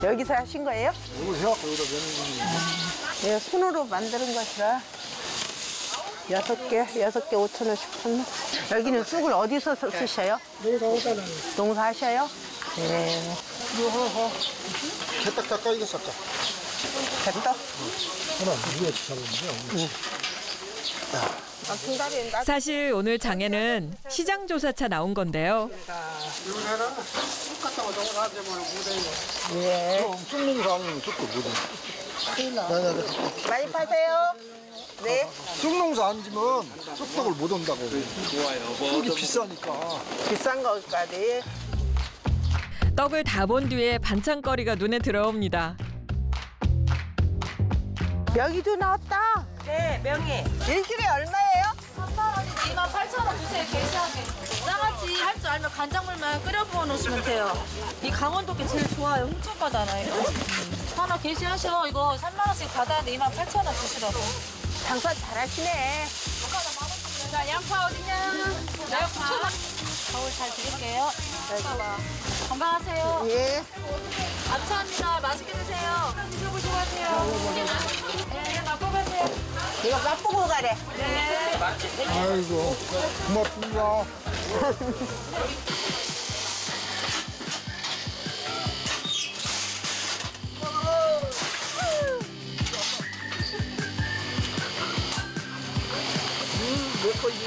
여기서 하신 거예요? 여기서 해갖고 여기다 넣는 거지. 네, 손으로 만드는 것이라 6개 5,000원씩 줬나? 여기는 쑥을 어디서 쓰셔요? 농사하잖아요. 농사하셔요? 네. 이거 개딱 닦아 이거 닦아. 됐어? 하나 위에 잡으면 돼. 사실 오늘 장에는 시장 조사차 나온 건데요. 예. 쑥 농사 아니면 쑥도 못해. 많이 파세요? 네. 쑥 농사 안 지면 쑥떡을 못 온다고. 쑥이 비싸니까. 비싼 것까지. 떡을 다 본 뒤에 반찬거리가 눈에 들어옵니다. 명이도 나왔다. 네, 명예. 1kg에 얼마예요? 3,000원인데 28,000원 주세요, 게시하게. 장아찌 할 줄 알면 간장물만 끓여 부어 놓으시면 돼요. 이 강원도께 제일 좋아요. 훔쳐가잖아요. 하나 게시하셔. 이거 3만원씩 받아야 돼. 28,000원 주시라고. 장사 잘하시네. 자, 양파 어디냐? 내가 9,000원. 거울 잘 드릴게요. 건강하세요. 예. 감사합니다. 맛있게 드세요. 드셔보시고 하세요. 네, 맛보세요. 이거 맛보고 가래. 아이고 고맙습니다. 몇 번이지?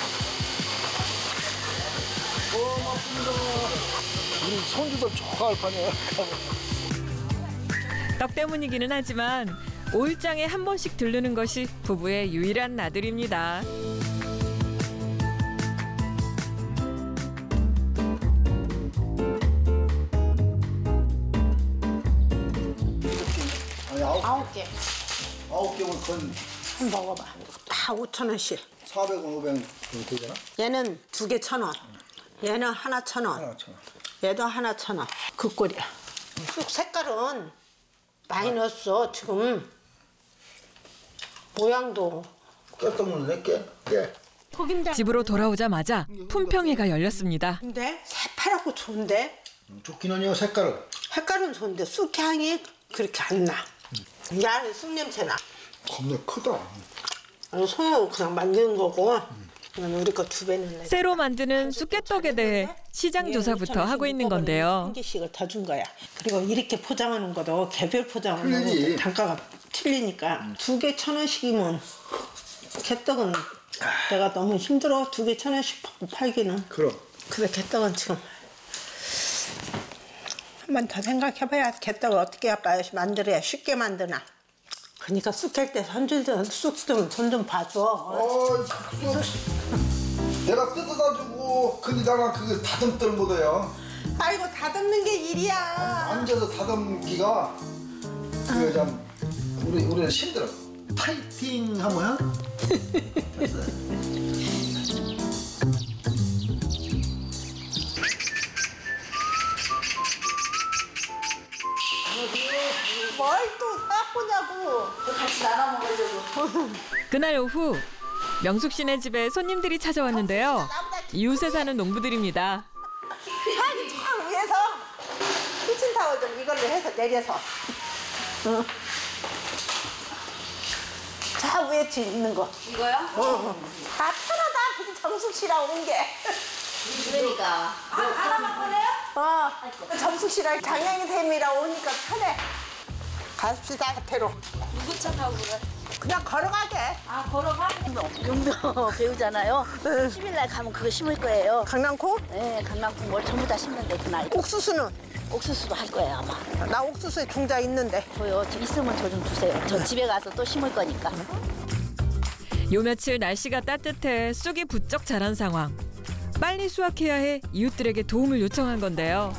고맙습니다. 우리 손주들 좋아할 판이에요. 떡 때문이기는 하지만 5일장에 한 번씩 들르는 것이 부부의 유일한 나들입니다. 아니, 9개. 9개면 건 한번 먹어봐. 다 5,000원씩. 400원, 500원 정도 되잖아? 얘는 2개 1,000원. 얘는 하나 1,000원. 하나 1,000원. 얘도 하나 1,000원. 그 꼴이야. 쑥 색깔은 많이 넣었어, 지금. 모양도. 깨떡 넣네, 깨. 깨. 속임장. 집으로 돌아오자마자 품평회가 열렸습니다. 근데 새파랗고 좋은데? 좋기는 해요, 색깔은. 색깔은 좋은데 쑥향이 그렇게 안 나. 이 안에 쑥 냄새 나. 겁나 크다. 아니, 손으로 그냥 만드는 거고. 그냥 우리 거 2배는 내. 새로 만드는 쑥개떡에 대해 시장 조사부터 하고 있는 건데요. 한 개씩을 더 준 거야. 그리고 이렇게 포장하는 거도 개별 포장하는 틀리지. 거도 단가가 틀리니까 2개 1,000원씩이면 개떡은 내가 너무 힘들어. 2개 1,000원씩 팔기는. 그럼. 근데 개떡은 지금 한 번 더 생각해봐야 개떡을 어떻게 만들어야 쉽게 만드나. 그러니까 쑥 캘 때 손질든 쑥 좀 손 좀 봐줘. 내가 뜯어다 주고 거기다가 그거 다듬들 못해요. 아이고 다듬는 게 일이야. 앉아서 다듬기가 그 참 우리는 힘들어. 파이팅 하면 됐어. 뭘 또 사고냐고. 같이 나눠 먹으려고. 그날 오후 명숙 씨네 집에 손님들이 찾아왔는데요. 이웃에 사는 농부들입니다. 저 위에서 키친타월 좀 이걸로 해서 내려서. 응. 저 위에 있는 거. 이거요? 다 편하다. 그게 정숙 씨랑 온 게. 그러니까. 하나만 꺼내요? 정숙 씨랑 장영희 쌤이랑 오니까 편해. 갑시다, 곁으로. 누구 차 타고 그래? 그냥 걸어가게. 아, 걸어가? 용도 배우잖아요. 10일 날 가면 그거 심을 거예요. 강낭콩? 네, 강낭콩 뭘 전부 다 심는데 그날. 옥수수는? 옥수수도 할 거예요, 아마. 나 옥수수에 중자 있는데. 저요, 있으면 저 좀 주세요. 저 집에 가서 또 심을 거니까. 요 며칠 날씨가 따뜻해 쑥이 부쩍 자란 상황. 빨리 수확해야 해 이웃들에게 도움을 요청한 건데요.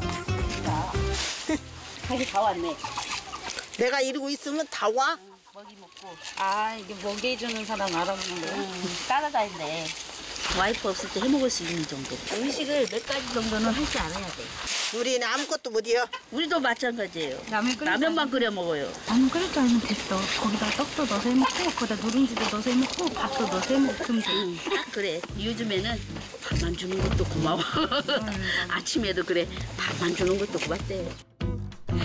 자기 다 왔네. 내가 이러고 있으면 다 와? 먹이 먹고. 아, 이게 먹이 주는 사람 알아보는 거야? 따라다닌대. 와이프 없을 때 해먹을 수 있는 정도. 음식을 몇 가지 정도는 할 줄 알아야 돼. 우리는 아무것도 못해요. 우리도 마찬가지예요. 라면만 끓여 먹어요. 라면 끓일 줄 알면 됐어. 거기다 떡도 넣어서 해먹고 거기다 누룽지도 넣어서 해먹고 밥도 넣어서 해먹으면 돼. 딱 그래. 요즘에는 밥만 주는 것도 고마워. 아침에도 그래. 밥만 주는 것도 고맙대.